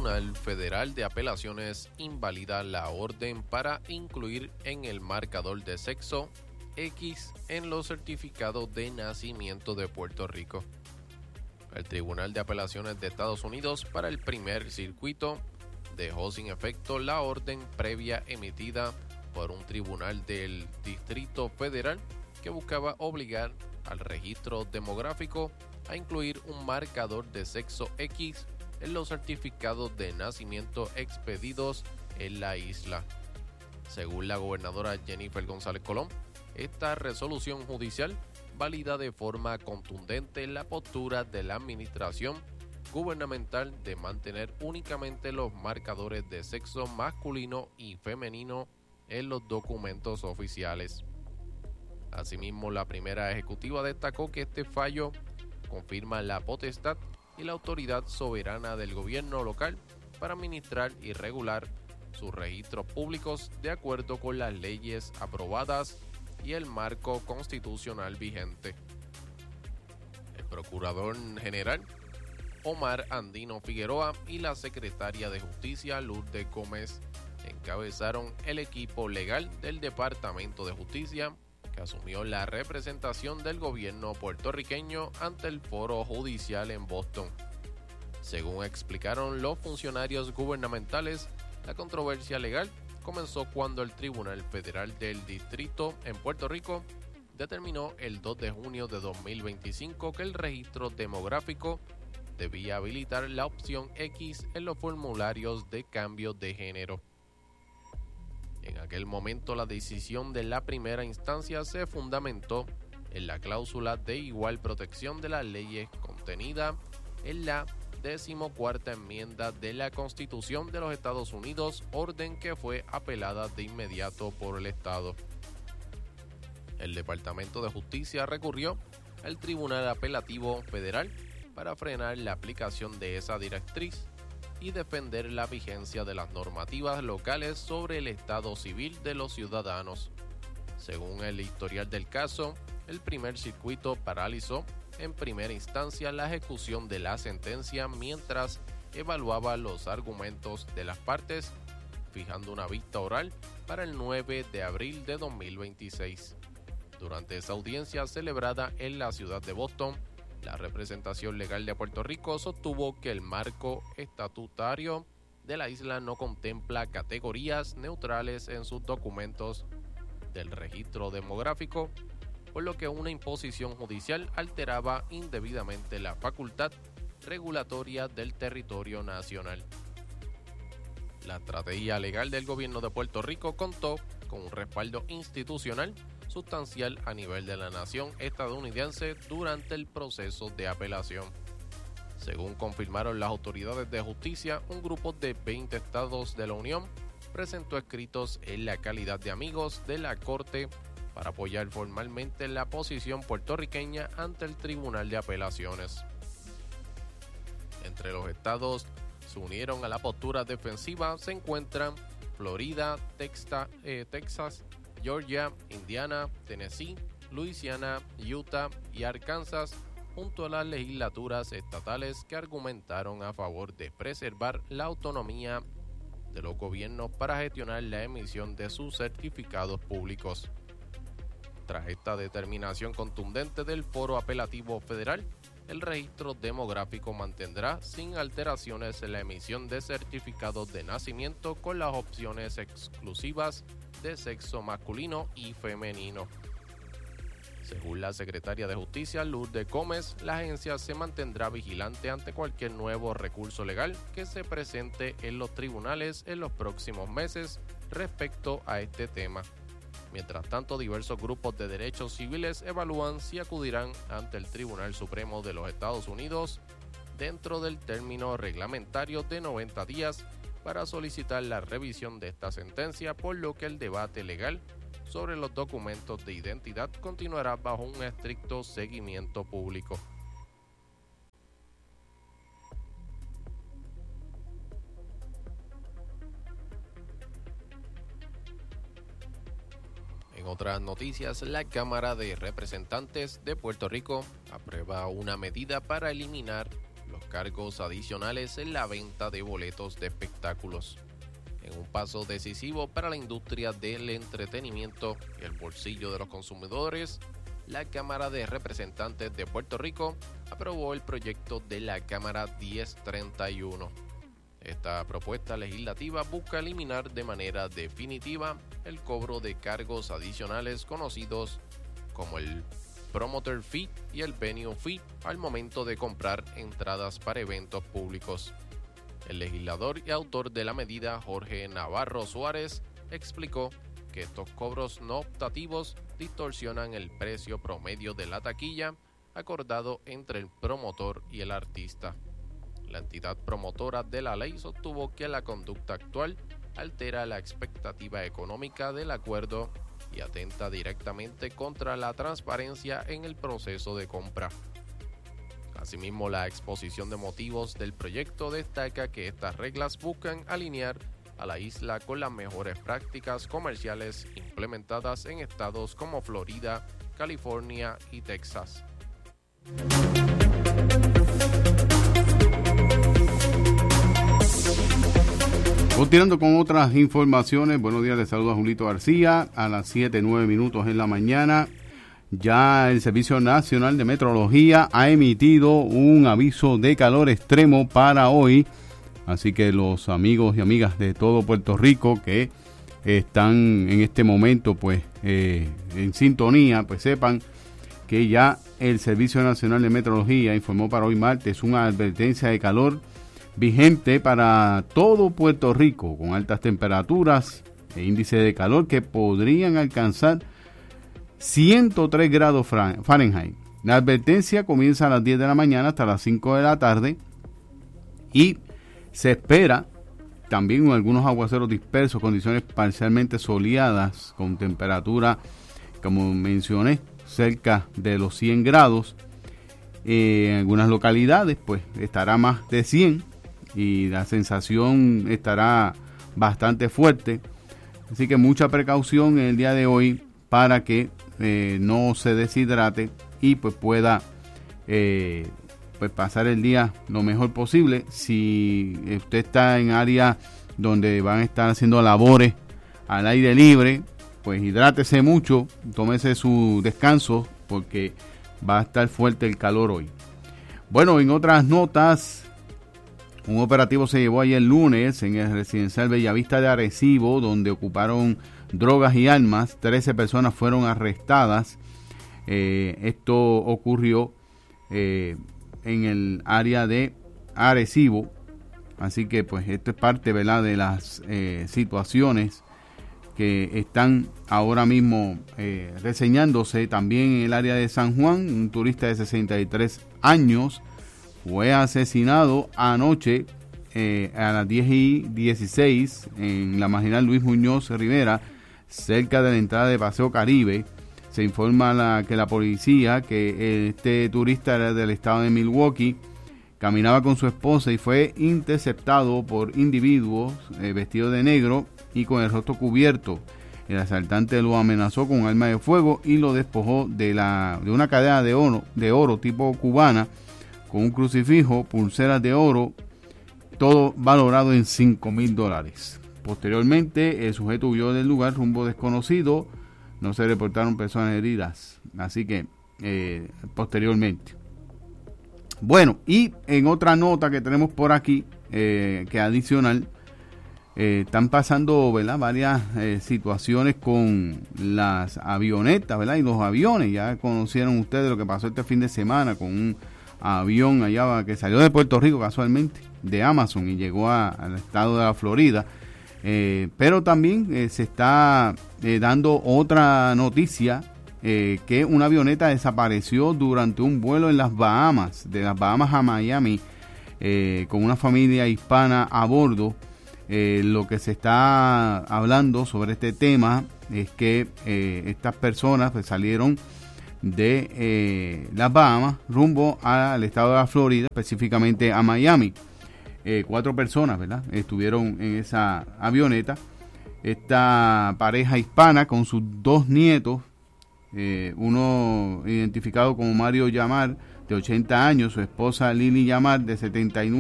Tribunal Federal de Apelaciones invalida la orden para incluir en el marcador de sexo X en los certificados de nacimiento de Puerto Rico. El Tribunal de Apelaciones de Estados Unidos para el primer circuito dejó sin efecto la orden previa emitida por un tribunal del Distrito Federal que buscaba obligar al registro demográfico a incluir un marcador de sexo X en los certificados de nacimiento expedidos en la isla. Según la gobernadora Jennifer González Colón, esta resolución judicial valida de forma contundente la postura de la administración gubernamental de mantener únicamente los marcadores de sexo masculino y femenino en los documentos oficiales. Asimismo, la primera ejecutiva destacó que este fallo confirma la potestad y la autoridad soberana del gobierno local para administrar y regular sus registros públicos de acuerdo con las leyes aprobadas y el marco constitucional vigente. El procurador general Omar Andino Figueroa y la secretaria de Justicia Lourdes Gómez encabezaron el equipo legal del Departamento de Justicia que asumió la representación del gobierno puertorriqueño ante el foro judicial en Boston. Según explicaron los funcionarios gubernamentales, la controversia legal comenzó cuando el Tribunal Federal del Distrito en Puerto Rico determinó el 2 de junio de 2025 que el registro demográfico debía habilitar la opción X en los formularios de cambio de género. En aquel momento, la decisión de la primera instancia se fundamentó en la cláusula de igual protección de las leyes contenida en la 14ª enmienda de la Constitución de los Estados Unidos, orden que fue apelada de inmediato por el Estado. El Departamento de Justicia recurrió al Tribunal Apelativo Federal para frenar la aplicación de esa directriz y defender la vigencia de las normativas locales sobre el estado civil de los ciudadanos. Según el historial del caso, el primer circuito paralizó en primera instancia la ejecución de la sentencia mientras evaluaba los argumentos de las partes, fijando una vista oral para el 9 de abril de 2026. Durante esa audiencia celebrada en la ciudad de Boston, la representación legal de Puerto Rico sostuvo que el marco estatutario de la isla no contempla categorías neutrales en sus documentos del registro demográfico, por lo que una imposición judicial alteraba indebidamente la facultad regulatoria del territorio nacional. La estrategia legal del gobierno de Puerto Rico contó con un respaldo institucional sustancial a nivel de la nación estadounidense durante el proceso de apelación. Según confirmaron las autoridades de justicia, un grupo de 20 estados de la Unión presentó escritos en la calidad de amigos de la Corte para apoyar formalmente la posición puertorriqueña ante el Tribunal de Apelaciones. Entre los estados se unieron a la postura defensiva se encuentran Florida, Texas, Georgia, Indiana, Tennessee, Luisiana, Utah y Arkansas, junto a las legislaturas estatales que argumentaron a favor de preservar la autonomía de los gobiernos para gestionar la emisión de sus certificados públicos. Tras esta determinación contundente del Foro Apelativo Federal, el registro demográfico mantendrá sin alteraciones la emisión de certificados de nacimiento con las opciones exclusivas de sexo masculino y femenino. Según la secretaria de Justicia Lourdes Gómez, la agencia se mantendrá vigilante ante cualquier nuevo recurso legal que se presente en los tribunales en los próximos meses respecto a este tema. Mientras tanto, diversos grupos de derechos civiles evalúan si acudirán ante el Tribunal Supremo de los Estados Unidos dentro del término reglamentario de 90 días para solicitar la revisión de esta sentencia, por lo que el debate legal sobre los documentos de identidad continuará bajo un estricto seguimiento público. En otras noticias, la Cámara de Representantes de Puerto Rico aprueba una medida para eliminar los cargos adicionales en la venta de boletos de espectáculos. En un paso decisivo para la industria del entretenimiento y el bolsillo de los consumidores, la Cámara de Representantes de Puerto Rico aprobó el proyecto de la Cámara 1031. Esta propuesta legislativa busca eliminar de manera definitiva el cobro de cargos adicionales conocidos como el Promoter Fee y el Venue Fee al momento de comprar entradas para eventos públicos. El legislador y autor de la medida, Jorge Navarro Suárez, explicó que estos cobros no optativos distorsionan el precio promedio de la taquilla acordado entre el promotor y el artista. La entidad promotora de la ley sostuvo que la conducta actual altera la expectativa económica del acuerdo y atenta directamente contra la transparencia en el proceso de compra. Asimismo, la exposición de motivos del proyecto destaca que estas reglas buscan alinear a la isla con las mejores prácticas comerciales implementadas en estados como Florida, California y Texas. Continuando con otras informaciones, buenos días, les saluda Julito García a las 7:09 en la mañana. Ya el Servicio Nacional de Meteorología ha emitido un aviso de calor extremo para hoy, así que los amigos y amigas de todo Puerto Rico que están en este momento pues en sintonía, pues sepan que ya el Servicio Nacional de Meteorología informó para hoy martes una advertencia de calor vigente para todo Puerto Rico, con altas temperaturas e índice de calor que podrían alcanzar 103 grados Fahrenheit. La advertencia comienza a las 10 de la mañana hasta las 5 de la tarde y se espera también algunos aguaceros dispersos, condiciones parcialmente soleadas con temperatura, como mencioné, cerca de los 100 grados. En algunas localidades pues estará más de 100 y la sensación estará bastante fuerte. Así que mucha precaución en el día de hoy para que no se deshidrate y pues pueda pues pasar el día lo mejor posible. Si usted está en áreas donde van a estar haciendo labores al aire libre, pues hidrátese mucho, tómese su descanso porque va a estar fuerte el calor hoy. Bueno, en otras notas, un operativo se llevó ayer lunes en el residencial Bellavista de Arecibo, donde ocuparon drogas y armas. 13 personas fueron arrestadas. Esto ocurrió en el área de Arecibo. Así que pues esto es parte, ¿verdad?, de las situaciones que están ahora mismo reseñándose. También en el área de San Juan, un turista de 63 años fue asesinado anoche a las 10:16 en la marginal Luis Muñoz Rivera, cerca de la entrada de Paseo Caribe. Se informa que la policía que este turista era del estado de Milwaukee, caminaba con su esposa y fue interceptado por individuos vestidos de negro y con el rostro cubierto. El asaltante lo amenazó con un arma de fuego y lo despojó de una cadena de oro tipo cubana, con un crucifijo, pulseras de oro, todo valorado en $5,000. Posteriormente, el sujeto huyó del lugar rumbo desconocido. No se reportaron personas heridas. Así que, posteriormente. Bueno, y en otra nota que tenemos por aquí, que adicional, están pasando, ¿verdad?, varias situaciones con las avionetas, ¿verdad?, y los aviones. Ya conocieron ustedes lo que pasó este fin de semana con un avión allá que salió de Puerto Rico casualmente, de Amazon, y llegó al estado de la Florida. Pero también se está dando otra noticia, que una avioneta desapareció durante un vuelo en las Bahamas, de las Bahamas a Miami, con una familia hispana a bordo. Lo que se está hablando sobre este tema es que estas personas pues salieron de las Bahamas rumbo al estado de la Florida, específicamente a Miami. 4 personas, ¿verdad?, estuvieron en esa avioneta. Esta pareja hispana con sus 2 nietos uno identificado como Mario Yamar, de 80 años, su esposa Lili Yamar, de 79,